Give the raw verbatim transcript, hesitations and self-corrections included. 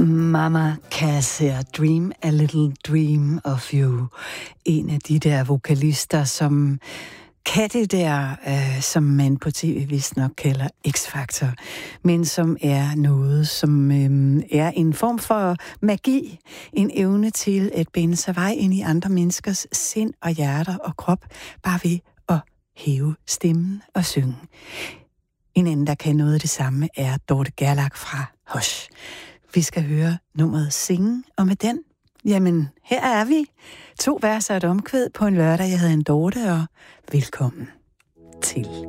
Mama Cass her, Dream a Little Dream of You. En af de der vokalister, som kan det der, øh, som man på tv vist nok kalder X-Factor, men som er noget, som øh, er en form for magi, en evne til at binde sig vej ind i andre menneskers sind og hjerter og krop, bare ved at hæve stemmen og synge. En anden, der kan noget af det samme, er Dorte Gerlach fra Hush. Vi skal høre nummeret Singen, og med den, jamen, her er vi. To vers og et omkvæd på en lørdag. Jeg hedder en Dorte, og velkommen til.